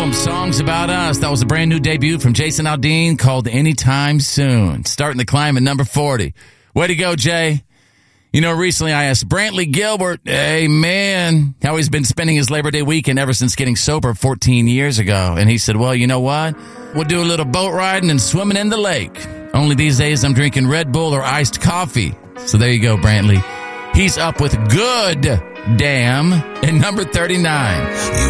album, Songs About Us. That was a brand new debut from Jason Aldean called Anytime Soon. Starting the climb at number 40. Way to go, Jay. You know, recently I asked Brantley Gilbert, hey, man, how he's been spending his Labor Day weekend ever since getting sober 14 years ago. And he said, well, you know what? We'll do a little boat riding and swimming in the lake. Only these days I'm drinking Red Bull or iced coffee. So there you go, Brantley. He's up with Good Damn at number 39.